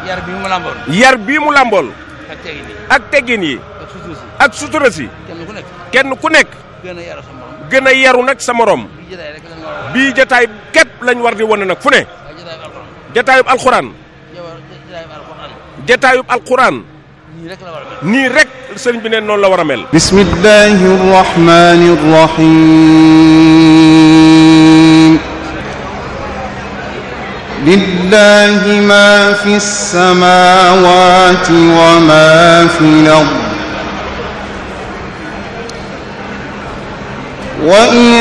yar bii mu làmbool ak teggin yi ak sutura si kenn ku nekk gën a yaru nag sa morom bii jataay képp lañ war di wane nag fu ne jataayub alxuraan nii rek sëriñ bi ne noonu la war a mel. bismillahir rahmanir rahim lillahi ma fis samawati wa ma fil ard wa